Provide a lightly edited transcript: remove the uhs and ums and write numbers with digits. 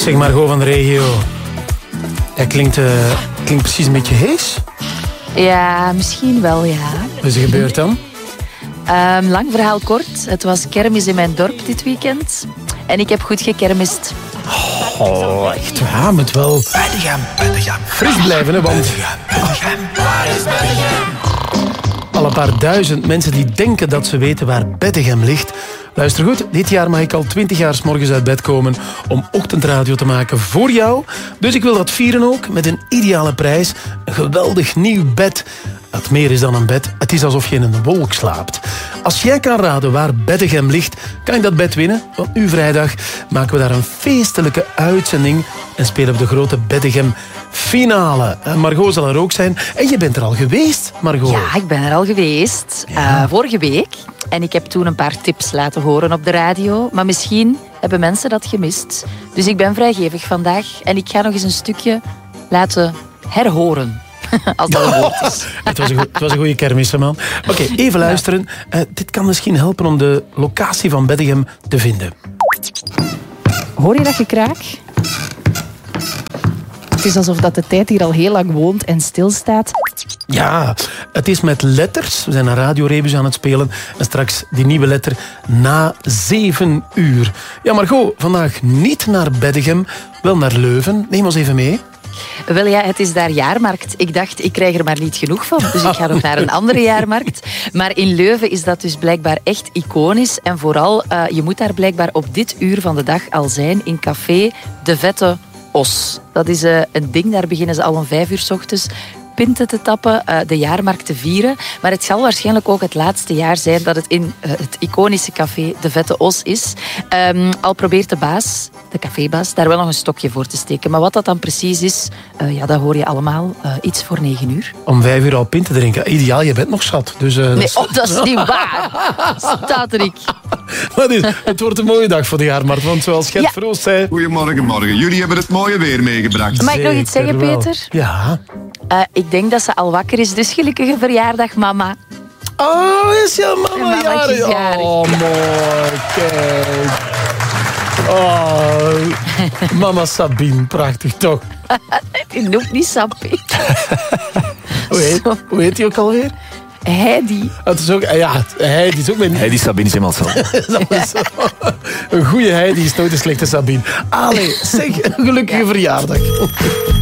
Zeg Margot van de regio. Hij klinkt precies een beetje hees. Ja, misschien wel, ja. Wat is er gebeurd dan? Lang verhaal kort. Het was kermis in mijn dorp dit weekend. En ik heb goed gekermist. Oh, echt waar, moet wel fris blijven, hè, want... Al een paar duizend mensen die denken dat ze weten waar Beddegem ligt. Luister goed, dit jaar mag ik al 20 jaar 's morgens uit bed komen om ochtendradio te maken voor jou. Dus ik wil dat vieren ook met een ideale prijs. Een geweldig nieuw bed. Het meer is dan een bed. Het is alsof je in een wolk slaapt. Als jij kan raden waar Beddegem ligt, kan je dat bed winnen. Want nu vrijdag maken we daar een feestelijke uitzending en spelen we de grote Beddegem finale. Margot zal er ook zijn. En je bent er al geweest, Margot. Ja, ik ben er al geweest. Vorige week. En ik heb toen een paar tips laten horen op de radio. Maar misschien hebben mensen dat gemist. Dus ik ben vrijgevig vandaag. En ik ga nog eens een stukje laten herhoren. Als dat een woord is. Het was een goede kermis, man. Oké, even luisteren. Dit kan misschien helpen om de locatie van Beddegem te vinden. Hoor je dat gekraak? Het is alsof dat de tijd hier al heel lang woont en stilstaat. Ja, het is met letters. We zijn een radiorebus aan het spelen. En straks die nieuwe letter na 7 uur. Ja, Margot, vandaag niet naar Beddegem, wel naar Leuven. Neem ons even mee. Wel ja, het is daar jaarmarkt. Ik dacht, ik krijg er maar niet genoeg van. Dus ik ga nog naar een andere jaarmarkt. Maar in Leuven is dat dus blijkbaar echt iconisch. En vooral, je moet daar blijkbaar op dit uur van de dag al zijn in café De Vette Os. Dat is een ding, daar beginnen ze al om 5 uur 's ochtends pinten te tappen, de jaarmarkt te vieren. Maar het zal waarschijnlijk ook het laatste jaar zijn dat het in het iconische café De Vette Os is. Al probeert de baas, de cafébaas, daar wel nog een stokje voor te steken. Maar wat dat dan precies is, dat hoor je allemaal iets voor 9 uur. Om 5 uur al pint te drinken. Ideaal, je bent nog zat. Dus, nee, dat is niet waar. Staat er ik. Het wordt een mooie dag voor de jaarmarkt. Want zoals Gert Verhoost zei... Goedemorgen, morgen. Jullie hebben het mooie weer meegebracht. Mag ik nog iets zeggen, Peter? Ja. Ik denk dat ze al wakker is, dus gelukkige verjaardag, mama. Oh, is je mama jarig? Oh, mooi. Kijk. Oh, mama Sabine, prachtig toch? Die noemt niet Sappie. Hoe heet die ook alweer? Heidi. Het is ook, Heidi is ook mijn... Heidi Sabine is helemaal zo. Een goede Heidi is nooit een slechte Sabine. Allee, zeg, een gelukkige verjaardag.